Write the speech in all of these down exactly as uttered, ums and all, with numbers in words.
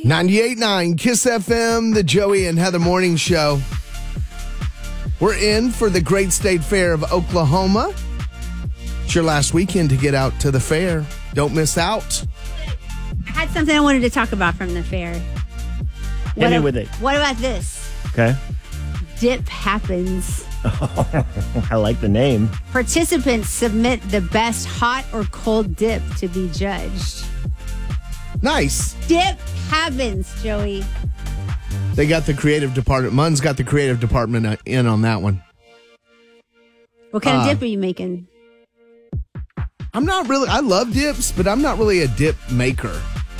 ninety-eight point nine Kiss F M, the Joey and Heather Morning Show. We're in for the Great State Fair of Oklahoma. It's your last weekend to get out to the fair. Don't miss out. I had something I wanted to talk about from the fair. Hit me with it. What about this? Okay. Dip Happens. I like the name. Participants submit the best hot or cold dip to be judged. Nice. Dip Happens, Joey. They got the creative department. Mun's got the creative department in on that one. What kind Uh, of dip are you making? I'm not really, I love dips, but I'm not really a dip maker.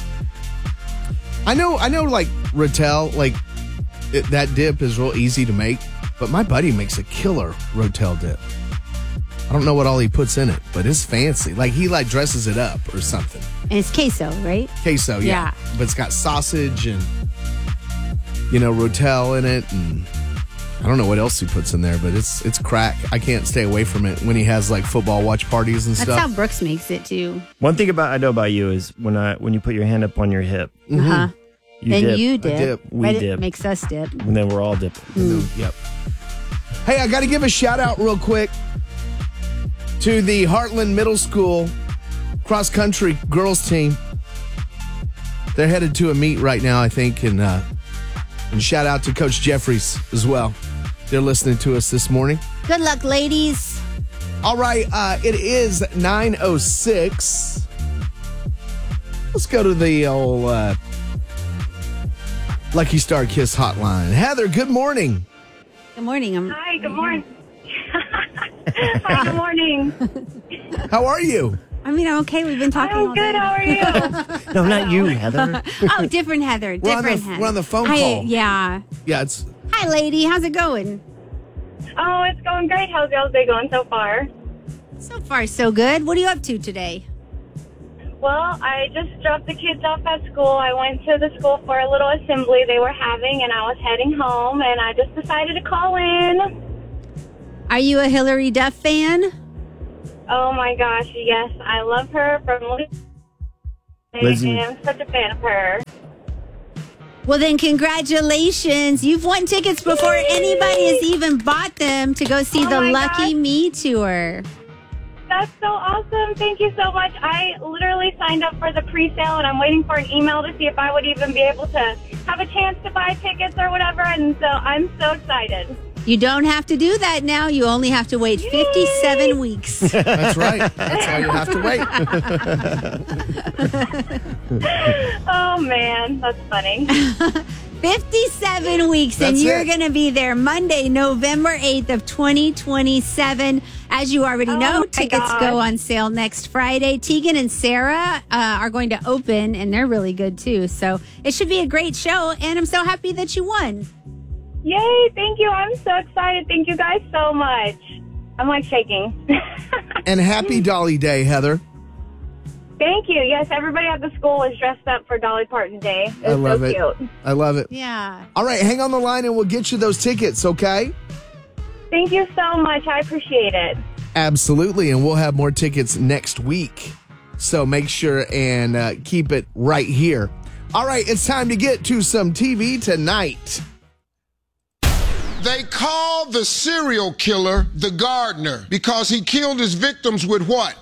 I know, I know like Rotel, like it, that dip is real easy to make, but my buddy makes a killer Rotel dip. I don't know what all he puts in it, but it's fancy. Like he like dresses it up or something. And it's queso, right? Queso, yeah. Yeah. But it's got sausage and, you know, Rotel in it, and I don't know what else he puts in there, but it's it's crack. I can't stay away from it when he has like football watch parties and That's stuff. how Brooks makes it too. One thing about I know about you is when I when you put your hand up on your hip, Uh huh. you Then dip, you dip. dip. We But it dip. makes us dip. and then we're all dipping. Mm. Yep. Hey, I got to give a shout out real quick to the Heartland Middle School cross country girls team. They're headed to a meet right now, I think, and uh, and shout out to Coach Jeffries as well. They're listening to us this morning. Good luck, ladies. All right, uh, it is nine oh six. Let's go to the old uh, Lucky Star Kiss hotline. Heather, good morning. Good morning. I'm, Hi, good morning. Hi, good morning. How are you? I mean, I'm okay. We've been talking all I'm day. good. How are you? No, not you, Heather. Oh, different Heather. We're on Different the- Heather. we're on the phone Hi, call. Yeah. Yeah, it's Hi, lady. How's it going? Oh, it's going great. How's y'all's day going so far? So far, so good. What are you up to today? Well, I just dropped the kids off at school. I went to the school for a little assembly they were having, and I was heading home, and I just decided to call in. Are you a Hillary Duff fan? Oh, my gosh, yes. I love her from Lizzie. and I'm such a fan of her. Well, then, congratulations. You've won tickets before anybody has even bought them to go see Oh the my Lucky gosh. Me tour. That's so awesome. Thank you so much. I literally signed up for the pre-sale, and I'm waiting for an email to see if I would even be able to have a chance to buy tickets or whatever, and so I'm so excited. You don't have to do that now. You only have to wait fifty-seven weeks. that's right. That's how you have to wait. Oh, man, that's funny. fifty-seven weeks, and That's you're it. going to be there Monday, November eighth of twenty twenty-seven. As you already Oh, know, my tickets gosh. go on sale next Friday. Tegan and Sarah uh, are going to open, and they're really good, too. So it should be a great show, and I'm so happy that you won. Yay, thank you. I'm so excited. Thank you guys so much. I'm like shaking. And happy Dolly Day, Heather. Thank you. Yes, everybody at the school is dressed up for Dolly Parton Day. It's I love so it. cute. I love it. Yeah. All right, hang on the line and we'll get you those tickets, okay? Thank you so much. I appreciate it. Absolutely, and we'll have more tickets next week. So make sure and uh, keep it right here. All right, it's time to get to some T V tonight. They call the serial killer the gardener because he killed his victims with what?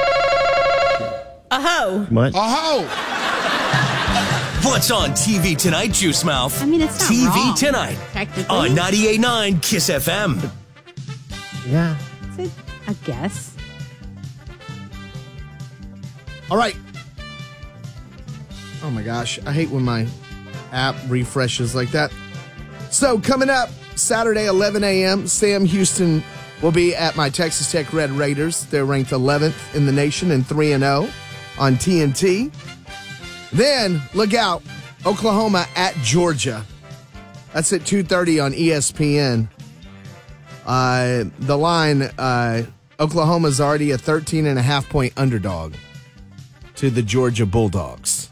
What? A hoe. What's on T V tonight, Juice Mouth? I mean, it's not T V wrong, tonight technically. on ninety-eight point nine Kiss F M. Yeah. It's a, a guess. All right. Oh my gosh, I hate when my app refreshes like that. So coming up Saturday, eleven a.m., Sam Houston will be at my Texas Tech Red Raiders. They're ranked eleventh in the nation and three and oh on T N T. Then, look out, Oklahoma at Georgia. That's at two thirty on E S P N. Uh, the line, uh, Oklahoma's already a thirteen and a half point underdog to the Georgia Bulldogs.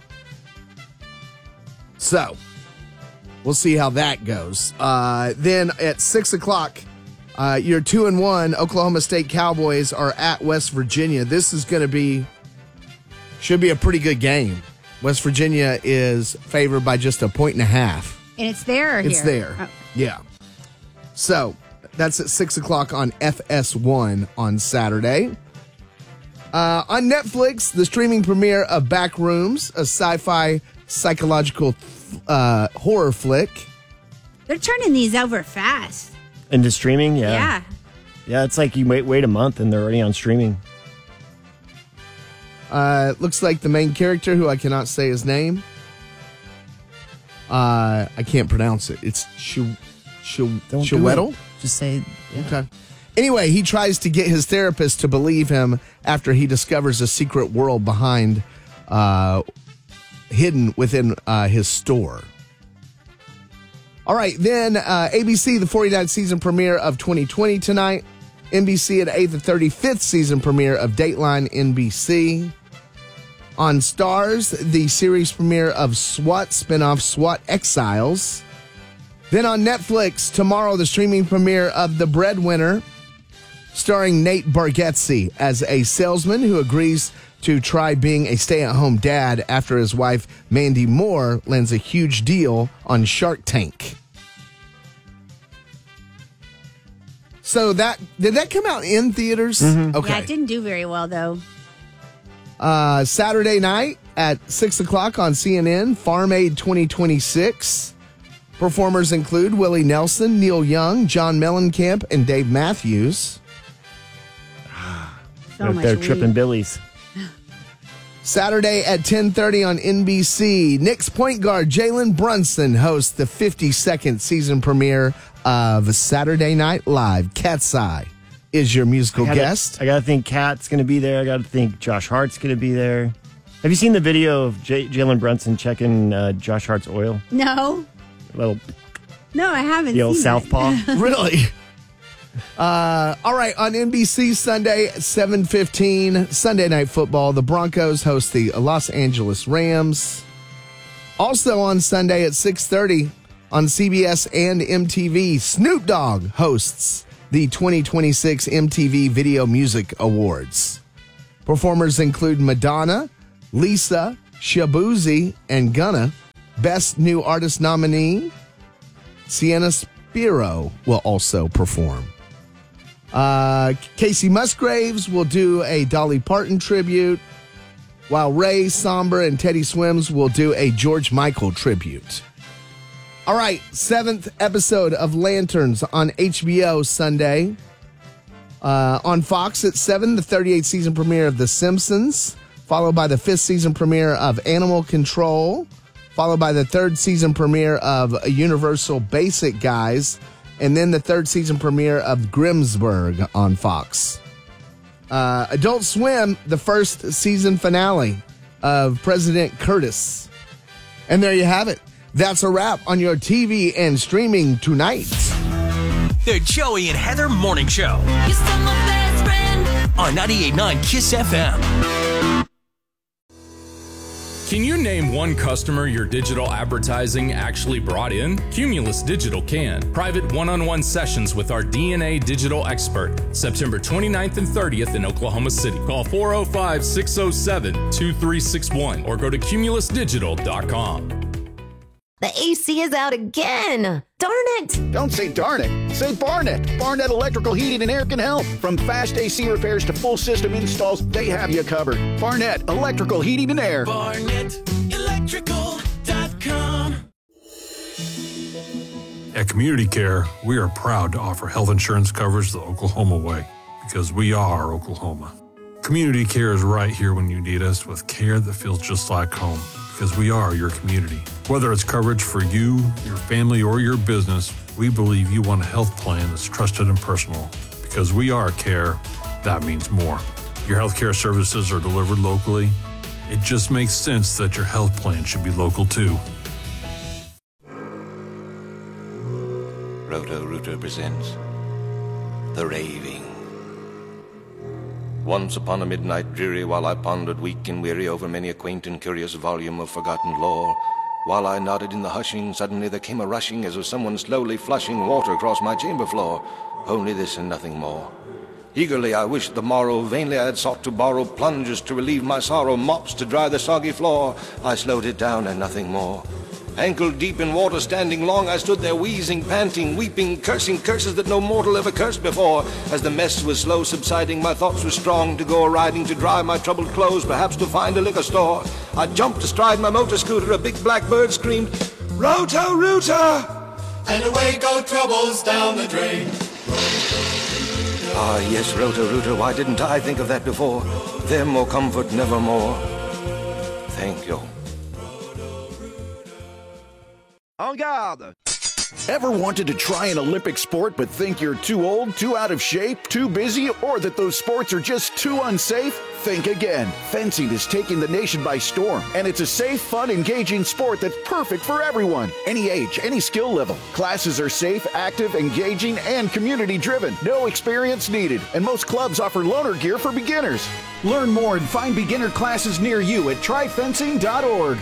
So, we'll see how that goes. Uh, then at six o'clock, uh, your two and one Oklahoma State Cowboys are at West Virginia. This is going to be, should be a pretty good game. West Virginia is favored by just a point and a half. And it's there or It's here? there. Oh. Yeah. So that's at six o'clock on F S one on Saturday. Uh, on Netflix, the streaming premiere of Backrooms, a sci-fi psychological uh, horror flick. They're turning these over fast. Into streaming, yeah. Yeah. Yeah, it's like you wait, wait a month and they're already on streaming. Uh, looks like the main character, who I cannot say his name. Uh, I can't pronounce it. It's Shu, Shu, Don't do Chiwetel? it. Just say, yeah. Okay. Anyway, he tries to get his therapist to believe him after he discovers a secret world behind, uh, hidden within uh, his store. All right, then uh, A B C, the forty-ninth season premiere of twenty twenty tonight. N B C at eight, the thirty-fifth season premiere of Dateline N B C. On Starz, the series premiere of SWAT spinoff SWAT Exiles. Then on Netflix, tomorrow, the streaming premiere of The Breadwinner, starring Nate Bargatze as a salesman who agrees to try being a stay-at-home dad after his wife, Mandy Moore, lands a huge deal on Shark Tank. So that, did that come out in theaters? Mm-hmm. Okay. Yeah, it didn't do very well, though. Uh, Saturday night at six o'clock on C N N, Farm Aid twenty twenty-six. Performers include Willie Nelson, Neil Young, John Mellencamp, and Dave Matthews. So They're, much they're weed. tripping billies. Saturday at ten thirty on N B C, Knicks point guard Jalen Brunson hosts the fifty-second season premiere of Saturday Night Live. Cat's Eye is your musical I gotta, guest. I got to think Kat's going to be there. I got to think Josh Hart's going to be there. Have you seen the video of J- Jalen Brunson checking uh, Josh Hart's oil? No. Little No, I haven't the old seen southpaw. Really? Uh, all right, on N B C Sunday at seven fifteen, Sunday Night Football, the Broncos host the Los Angeles Rams. Also on Sunday at six thirty on C B S and M T V, Snoop Dogg hosts the twenty twenty-six M T V Video Music Awards. Performers include Madonna, Lisa, Shabuzi, and Gunna. Best New Artist nominee, Sienna Spiro, will also perform. Uh, Casey Musgraves will do a Dolly Parton tribute, while Ray Somber and Teddy Swims will do a George Michael tribute. All right, seventh episode of Lanterns on H B O Sunday. Uh, on Fox at seven, the thirty-eighth season premiere of The Simpsons, followed by the fifth season premiere of Animal Control, followed by the third season premiere of Universal Basic Guys, and then the third season premiere of Grimmsburg on Fox. Uh, Adult Swim, the first season finale of President Curtis. And there you have it. That's a wrap on your T V and streaming tonight. The Joey and Heather Morning Show You're still my best friend. on ninety-eight point nine KISS F M. Can you name one customer your digital advertising actually brought in? Cumulus Digital can. Private one-on-one sessions with our D N A digital expert. September twenty-ninth and thirtieth in Oklahoma City. Call four oh five, six oh seven, two three six one or go to cumulus digital dot com. The A C is out again. Darn it. Don't say darn it. Say Barnett. Barnett Electrical Heating and Air can help. From fast A C repairs to full system installs, they have you covered. Barnett Electrical Heating and Air. Barnett Electrical dot com. At Community Care, we are proud to offer health insurance coverage the Oklahoma way, because we are Oklahoma. Community Care is right here when you need us with care that feels just like home, because we are your community. Whether it's coverage for you, your family, or your business, we believe you want a health plan that's trusted and personal. Because we are care, that means more. Your healthcare services are delivered locally. It just makes sense that your health plan should be local too. Roto-Rooter presents The Raving. Once upon a midnight dreary, while I pondered weak and weary over many a quaint and curious volume of forgotten lore, while I nodded in the hushing, suddenly there came a rushing as of someone slowly flushing water across my chamber floor. Only this and nothing more. Eagerly I wished the morrow, vainly I had sought to borrow plungers to relieve my sorrow, mops to dry the soggy floor. I slowed it down and nothing more. Ankle deep in water, standing long, I stood there wheezing, panting, weeping, cursing curses that no mortal ever cursed before. As the mess was slow subsiding, my thoughts were strong to go a-riding, to dry my troubled clothes, perhaps to find a liquor store. I jumped astride my motor scooter, a big black bird screamed, "Roto-Rooter!" And away go troubles down the drain. Ah, yes, Roto-Rooter, why didn't I think of that before? Them or comfort nevermore. Thank you. En garde! Ever wanted to try an Olympic sport but think you're too old, too out of shape, too busy, or that those sports are just too unsafe? Think again. Fencing is taking the nation by storm, and it's a safe, fun, engaging sport that's perfect for everyone. Any age, any skill level. Classes are safe, active, engaging, and community-driven. No experience needed, and most clubs offer loaner gear for beginners. Learn more and find beginner classes near you at try fencing dot org.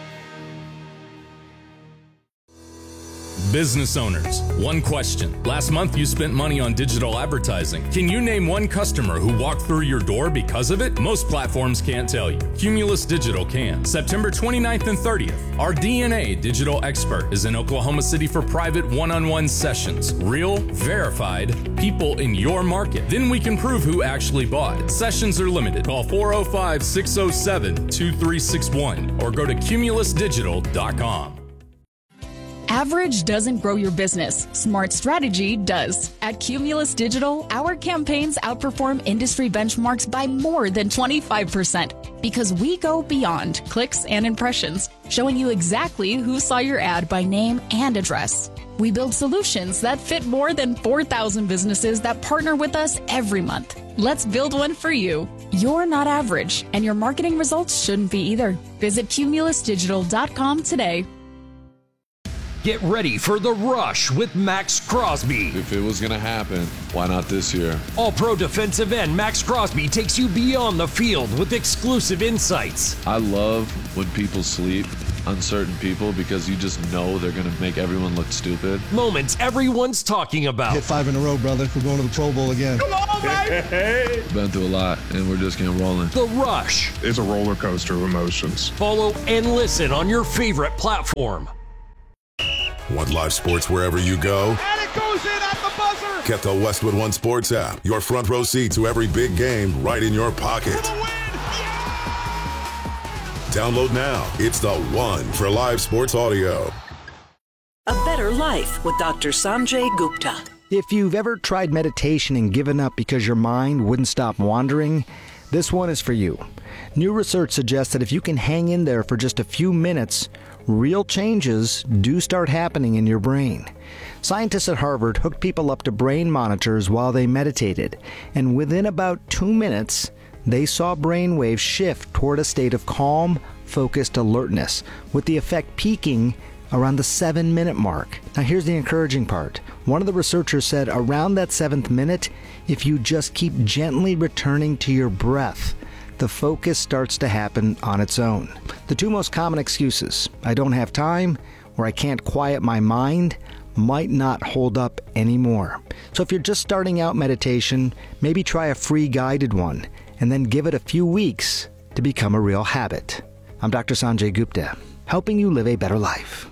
Business owners, one question. Last month you spent money on digital advertising. Can you name one customer who walked through your door because of it? Most platforms can't tell you. Cumulus Digital can. September twenty-ninth and thirtieth, our D N A digital expert is in Oklahoma City for private one-on-one sessions. Real, verified, people in your market. Then we can prove who actually bought. Sessions are limited. Call four oh five, six oh seven, two three six one or go to cumulus digital dot com. Average doesn't grow your business. Smart strategy does. At Cumulus Digital, our campaigns outperform industry benchmarks by more than twenty-five percent because we go beyond clicks and impressions, showing you exactly who saw your ad by name and address. We build solutions that fit more than four thousand businesses that partner with us every month. Let's build one for you. You're not average, and your marketing results shouldn't be either. Visit cumulus digital dot com today. Get ready for The Rush with Max Crosby. If it was going to happen, why not this year? All-Pro defensive end Max Crosby takes you beyond the field with exclusive insights. I love when people sleep on certain people because you just know they're going to make everyone look stupid. Moments everyone's talking about. Hit five in a row, brother. We're going to the Pro Bowl again. Come on, baby! Been through a lot, and we're just getting rolling. The Rush. It's a roller coaster of emotions. Follow and listen on your favorite platform. Want live sports wherever you go? And it goes in at the buzzer! Get the Westwood One Sports app. Your front row seat to every big game right in your pocket. Download now. It's the one for live sports audio. A Better Life with Doctor Sanjay Gupta. If you've ever tried meditation and given up because your mind wouldn't stop wandering, this one is for you. New research suggests that if you can hang in there for just a few minutes, real changes do start happening in your brain. Scientists at Harvard hooked people up to brain monitors while they meditated, and within about two minutes, they saw brain waves shift toward a state of calm, focused alertness, with the effect peaking around the seven-minute mark. Now here's the encouraging part. One of the researchers said around that seventh minute, if you just keep gently returning to your breath, the focus starts to happen on its own. The two most common excuses, I don't have time or I can't quiet my mind, might not hold up anymore. So if you're just starting out meditation, maybe try a free guided one and then give it a few weeks to become a real habit. I'm Doctor Sanjay Gupta, helping you live a better life.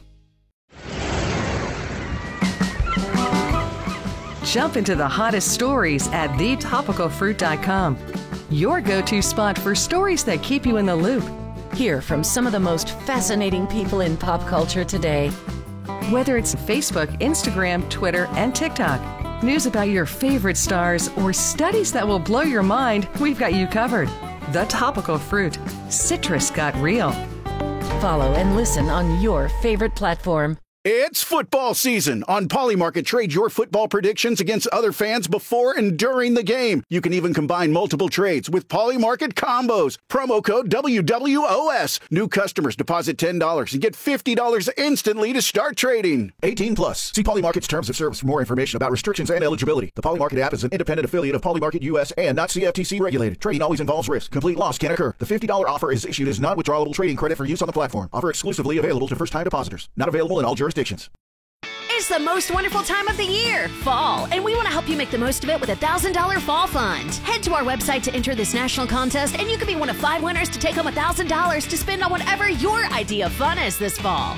Jump into the hottest stories at the topical fruit dot com. Your go-to spot for stories that keep you in the loop. Hear from some of the most fascinating people in pop culture today. Whether it's Facebook, Instagram, Twitter, and TikTok, news about your favorite stars, or studies that will blow your mind, we've got you covered. The Topical Fruit. Citrus got real. Follow and listen on your favorite platform. It's football season. On Polymarket, trade your football predictions against other fans before and during the game. You can even combine multiple trades with Polymarket combos. Promo code W W O S. New customers deposit ten dollars and get fifty dollars instantly to start trading. eighteen plus. See Polymarket's terms of service for more information about restrictions and eligibility. The Polymarket app is an independent affiliate of Polymarket U S and not C F T C regulated. Trading always involves risk. Complete loss can occur. The fifty dollars offer is issued as non-withdrawable trading credit for use on the platform. Offer exclusively available to first-time depositors. Not available in all jurisdictions. is the most wonderful time of the year, fall, and we want to help you make the most of it with a one thousand dollars Fall Fund. Head to our website to enter this national contest, and you could be one of five winners to take home one thousand dollars to spend on whatever your idea of fun is this fall.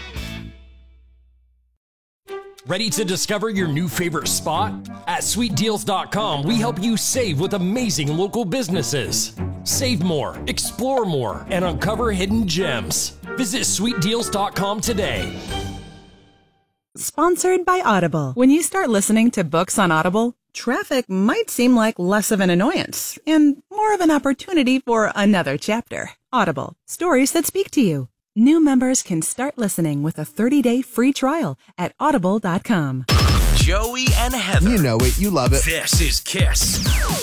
Ready to discover your new favorite spot? At sweet deals dot com, we help you save with amazing local businesses. Save more, explore more, and uncover hidden gems. Visit sweet deals dot com today. Sponsored by Audible. When you start listening to books on Audible, traffic might seem like less of an annoyance and more of an opportunity for another chapter. Audible, stories that speak to you. New members can start listening with a thirty-day free trial at audible dot com. Joey and Heather. You know it. You love it. This is Kiss.